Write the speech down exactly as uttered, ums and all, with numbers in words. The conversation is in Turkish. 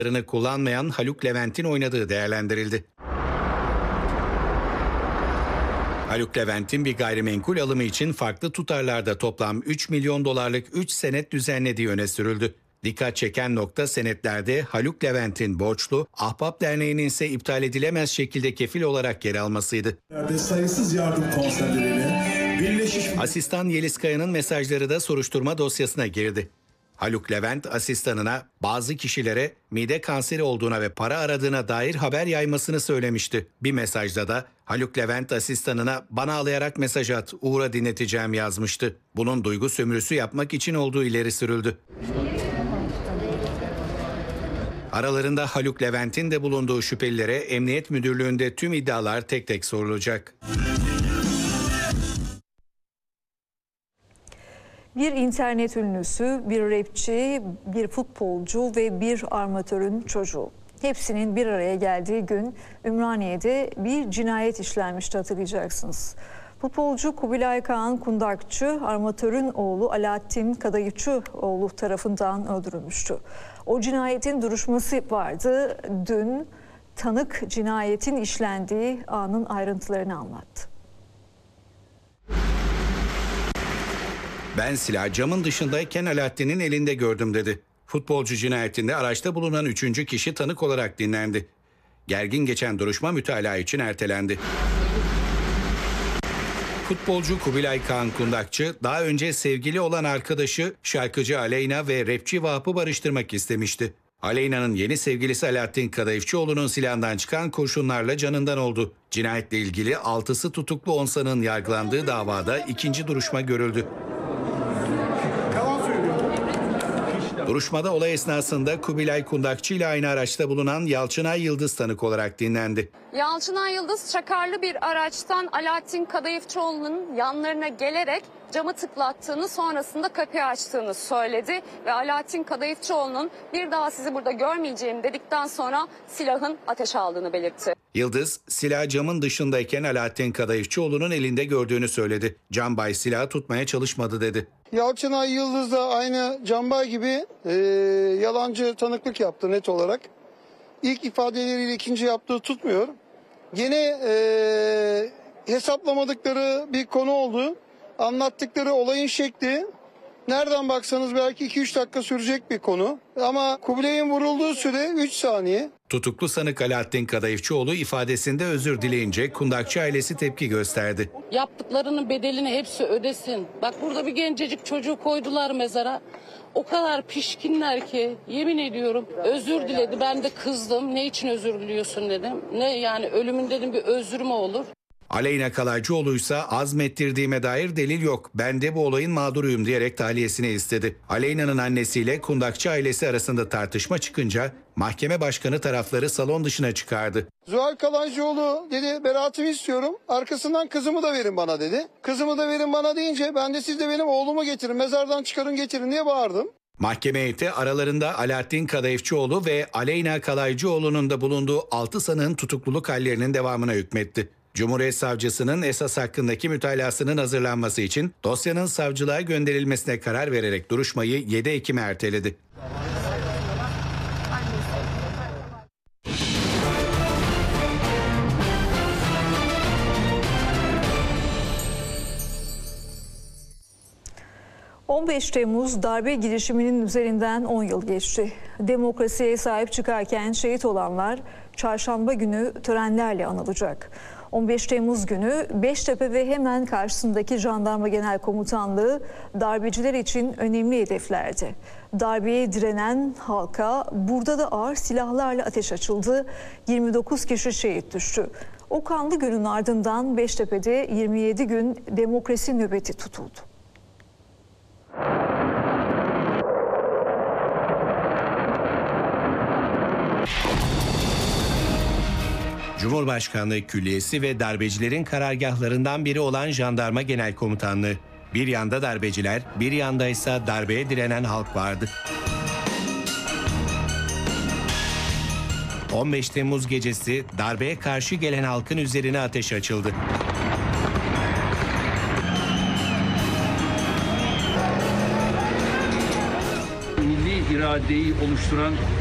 kullanmayan Haluk Levent'in oynadığı değerlendirildi. Haluk Levent'in bir gayrimenkul alımı için farklı tutarlarda toplam üç milyon dolarlık üç senet düzenlediği öne sürüldü. Dikkat çeken nokta senetlerde Haluk Levent'in borçlu, Ahbap Derneği'nin ise iptal edilemez şekilde kefil olarak yer almasıydı. Sayısız yardım konserlerine, Birleşmiş... Asistan Yeliz Kaya'nın mesajları da soruşturma dosyasına girdi. Haluk Levent asistanına bazı kişilere mide kanseri olduğuna ve para aradığına dair haber yaymasını söylemişti. Bir mesajda da Haluk Levent asistanına bana ağlayarak mesaj at, Uğur'a dinleteceğim yazmıştı. Bunun duygu sömürüsü yapmak için olduğu ileri sürüldü. Aralarında Haluk Levent'in de bulunduğu şüphelilere Emniyet Müdürlüğü'nde tüm iddialar tek tek sorulacak. Bir internet ünlüsü, bir rapçi, bir futbolcu ve bir armatörün çocuğu. Hepsinin bir araya geldiği gün Ümraniye'de bir cinayet işlenmişti, hatırlayacaksınız. Futbolcu Kubilay Kaan Kundakçı, armatörün oğlu Alaaddin Kadayıfçıoğlu tarafından öldürülmüştü. O cinayetin duruşması vardı. Dün tanık cinayetin işlendiği anın ayrıntılarını anlattı. Ben silahı camın dışındayken Alaaddin'in elinde gördüm dedi. Futbolcu cinayetinde araçta bulunan üçüncü kişi tanık olarak dinlendi. Gergin geçen duruşma mütalaa için ertelendi. Futbolcu Kubilay Kaan Kundakçı daha önce sevgili olan arkadaşı şarkıcı Aleyna ve rapçi Vahap'ı barıştırmak istemişti. Aleyna'nın yeni sevgilisi Alaaddin Kadayıfçıoğlu'nun silahından çıkan kurşunlarla canından oldu. Cinayetle ilgili altısı tutuklu on sanığın yargılandığı davada ikinci duruşma görüldü. Duruşmada olay esnasında Kubilay Kundakçı ile aynı araçta bulunan Yalçınay Yıldız tanık olarak dinlendi. Yalçınay Yıldız çakarlı bir araçtan Alaaddin Kadayıfçıoğlu'nun yanlarına gelerek camı tıklattığını, sonrasında kapıyı açtığını söyledi ve Alaaddin Kadayıfçıoğlu'nun bir daha sizi burada görmeyeceğim dedikten sonra silahın ateşe aldığını belirtti. Yıldız, silah camın dışındayken Alaaddin Kadayıfçıoğlu'nun elinde gördüğünü söyledi. Canbay silahı tutmaya çalışmadı dedi. Yalçınay Yıldız da aynı Canbay gibi e, yalancı tanıklık yaptı net olarak. İlk ifadeleriyle ikinci yaptığı tutmuyor. Gene e, hesaplamadıkları bir konu oldu. Anlattıkları olayın şekli nereden baksanız belki iki üç dakika sürecek bir konu. Ama Kubilay'ın vurulduğu süre üç saniye. Tutuklu sanık Alaaddin Kadayıfçıoğlu ifadesinde özür dileyince Kundakçı ailesi tepki gösterdi. Yaptıklarının bedelini hepsi ödesin. Bak burada bir gencecik çocuğu koydular mezara. O kadar pişkinler ki yemin ediyorum özür diledi. Ben de kızdım. Ne için özür diliyorsun dedim. Ne yani ölümün dedim bir özür mü olur? Aleyna Kalaycıoğlu'ysa azmettirdiğime dair delil yok. Ben de bu olayın mağduruyum diyerek tahliyesini istedi. Aleyna'nın annesiyle Kundakçı ailesi arasında tartışma çıkınca mahkeme başkanı tarafları salon dışına çıkardı. Zuhal Kalaycıoğlu dedi beraatimi istiyorum. Arkasından kızımı da verin bana dedi. Kızımı da verin bana deyince ben de siz de benim oğlumu getirin, mezardan çıkarın getirin diye bağırdım. Mahkeme heyeti aralarında Alaaddin Kadayıfçıoğlu ve Aleyna Kalaycıoğlu'nun da bulunduğu altı sanığın tutukluluk hallerinin devamına hükmetti. Cumhuriyet Savcısının esas hakkındaki mütalasının hazırlanması için dosyanın savcılığa gönderilmesine karar vererek duruşmayı yedi Ekim'e erteledi. on beş Temmuz darbe girişiminin üzerinden on yıl geçti. Demokrasiye sahip çıkarken şehit olanlar çarşamba günü törenlerle anılacak. on beş Temmuz günü Beştepe ve hemen karşısındaki Jandarma Genel Komutanlığı darbeciler için önemli hedeflerdi. Darbeye direnen halka burada da ağır silahlarla ateş açıldı. yirmi dokuz kişi şehit düştü. O kanlı günün ardından Beştepe'de yirmi yedi gün demokrasi nöbeti tutuldu. Cumhurbaşkanlığı Külliyesi ve darbecilerin karargahlarından biri olan Jandarma Genel Komutanlığı. Bir yanda darbeciler, bir yanda ise darbeye direnen halk vardı. on beş Temmuz gecesi darbeye karşı gelen halkın üzerine ateş açıldı. Milli iradeyi oluşturan